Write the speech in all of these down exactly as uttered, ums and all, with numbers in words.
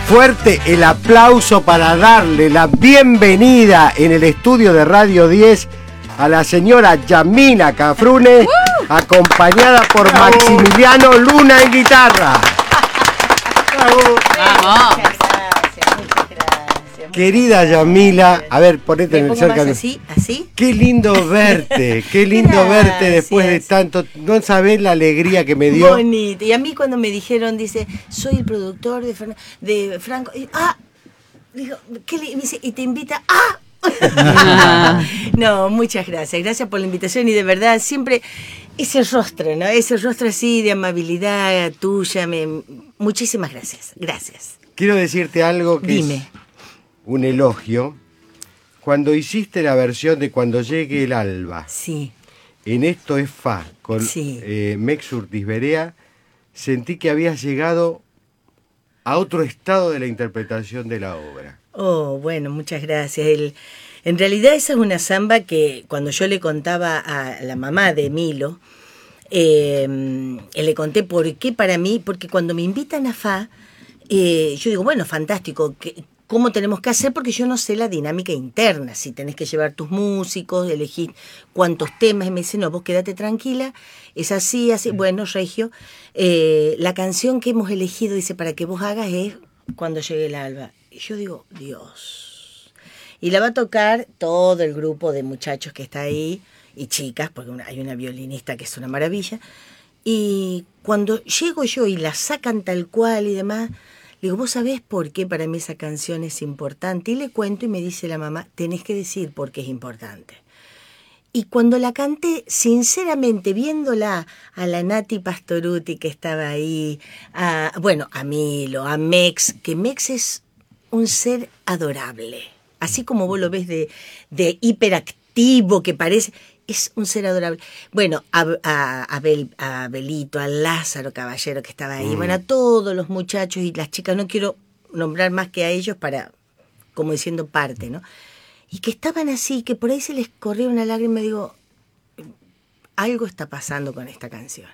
Fuerte el aplauso para darle la bienvenida en el estudio de Radio diez a la señora Yamila Cafrune, uh. acompañada por ¡bravo! Maximiliano Luna en guitarra. ¡Bravo! ¡Vamos! Muchas gracias, muchas gracias. Querida Yamila, a ver, ponete en el cerca. Así, así. Qué lindo verte, qué lindo gracias. verte después de tanto. No sabés la alegría que me dio. Bonito. Y a mí cuando me dijeron, dice, soy el productor de, Fern- de Franco. Y, ah, digo, ¿qué le dice? Y te invita, ¡ah! No, muchas gracias, gracias por la invitación y de verdad siempre ese rostro, ¿no? Ese rostro así de amabilidad tuya, me... muchísimas gracias, gracias. Quiero decirte algo que Dime. es un elogio. Cuando hiciste la versión de Cuando llegue el alba, sí. en Esto es Fa, con sí. eh, Mex Urtiz Berea, sentí que habías llegado a otro estado de la interpretación de la obra. Oh, bueno, muchas gracias. El, en realidad esa es una samba que cuando yo le contaba a la mamá de Milo, eh, le conté por qué para mí, porque cuando me invitan a Fa, eh, yo digo, bueno, fantástico, ¿qué, ¿cómo tenemos que hacer? Porque yo no sé la dinámica interna, si tenés que llevar tus músicos, elegir cuántos temas, y me dice, no, vos quédate tranquila, es así, así, bueno, Regio, eh, la canción que hemos elegido, dice, para que vos hagas es Cuando llegue el alba. Y yo digo, Dios. Y la va a tocar todo el grupo de muchachos que está ahí, y chicas, porque una, hay una violinista que es una maravilla. Y cuando llego yo y la sacan tal cual y demás, le digo, ¿vos sabés por qué para mí esa canción es importante? Y le cuento y me dice la mamá, tenés que decir por qué es importante. Y cuando la canté, sinceramente, viéndola a la Nati Pastoruti que estaba ahí, a, bueno, a Milo, a Mex, que Mex es un ser adorable, así como vos lo ves de, de hiperactivo que parece, es un ser adorable. Bueno, a, a, a, Bel, a Belito, a Lázaro Caballero que estaba ahí, mm. bueno, a todos los muchachos y las chicas, no quiero nombrar más que a ellos para, como diciendo parte, ¿no? Y que estaban así, que por ahí se les corría una lágrima y digo, algo está pasando con esta canción.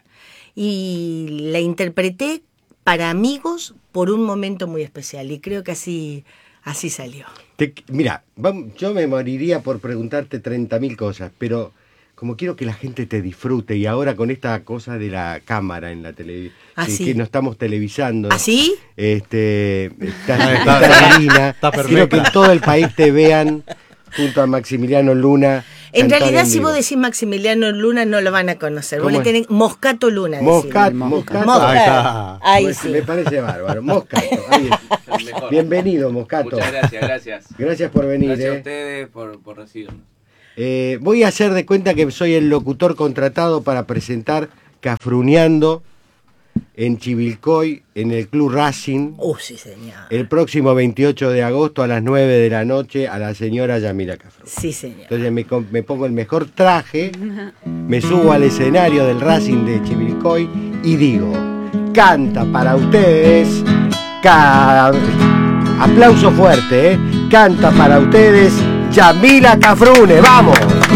Y la interpreté para amigos por un momento muy especial y creo que así, así salió. Te, mira, vamos, yo me moriría por preguntarte treinta mil cosas, pero como quiero que la gente te disfrute y ahora con esta cosa de la cámara en la televisión, ¿Ah, que, sí? que no estamos televisando. ¿Ah, sí? Este, está, está divina. Está quiero que en todo el país te vean junto a Maximiliano Luna. En realidad, en si vos decís Maximiliano Luna, no lo van a conocer. Vos le tenés Moscato Luna. Moscato, Moscato. Moscato. Ahí está. Ahí pues, sí. Me parece bárbaro. Moscato. Ahí bienvenido, Moscato. Muchas gracias, gracias. Gracias por venir. Gracias eh. a ustedes por, por recibirnos. Eh, voy a hacer de cuenta que soy el locutor contratado para presentar Cafruneando en Chivilcoy, en el Club Racing. Oh, sí, señor. El próximo veintiocho de agosto a las nueve de la noche a la señora Yamila Cafrune. Sí, señor. Entonces me, me pongo el mejor traje, me subo al escenario del Racing de Chivilcoy y digo, canta para ustedes, ca... aplauso fuerte, ¿eh? Canta para ustedes Yamila Cafrune, ¡vamos!